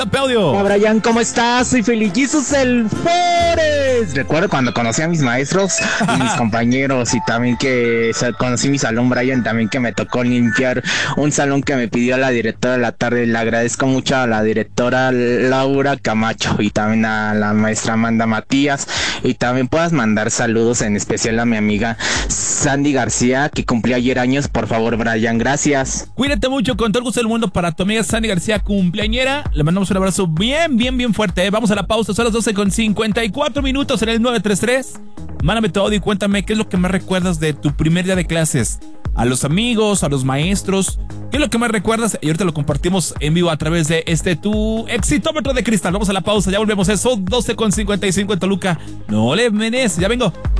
Pelio. Hola Brian, ¿cómo estás? Soy Feliz Jesus el Forest. Recuerdo cuando conocí a mis maestros y mis compañeros, y también que conocí mi salón, Brian, también que me tocó limpiar un salón que me pidió la directora de la tarde. Le agradezco mucho a la directora Laura Camacho y también a la maestra Amanda Matías, y también puedas mandar saludos en especial a mi amiga Sandy García, que cumplió ayer años. Por favor, Brian, gracias. Cuídate mucho, con todo el gusto del mundo para tu amiga Sandy García, cumpleañera. Le mandamos un abrazo bien fuerte. Vamos a la pausa, son las 12:54 en el 933. Mándame todo y cuéntame qué es lo que más recuerdas de tu primer día de clases. A los amigos, a los maestros, ¿qué es lo que más recuerdas? Y ahorita lo compartimos en vivo a través de tu exitómetro de cristal. Vamos a la pausa, ya volvemos. Eso 12:55 en Toluca. No le menes, ya vengo.